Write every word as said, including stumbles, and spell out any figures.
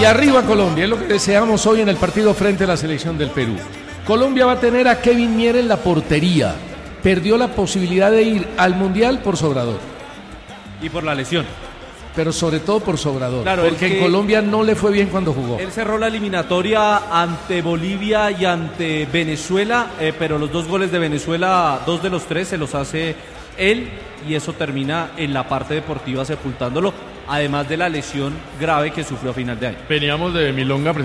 Y arriba Colombia, es lo que deseamos hoy en el partido frente a la selección del Perú. Colombia va a tener a Kevin Mier en la portería. Perdió la posibilidad de ir al Mundial por Sobrador. Y por la lesión. Pero sobre todo por Sobrador, claro, porque en Colombia no le fue bien cuando jugó. Él cerró la eliminatoria ante Bolivia y ante Venezuela, eh, pero los dos goles de Venezuela, dos de los tres se los hace él, y eso termina en la parte deportiva sepultándolo, además de la lesión grave que sufrió a final de año. Veníamos de Milonga